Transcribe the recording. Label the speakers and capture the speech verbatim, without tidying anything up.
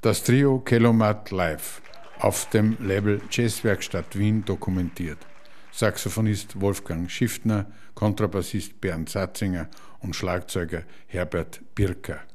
Speaker 1: Das Trio Kelomat live auf dem Label Jazzwerkstatt Wien dokumentiert. Saxophonist Wolfgang Schiftner, Kontrabassist Bernd Satzinger und Schlagzeuger Herbert Birker.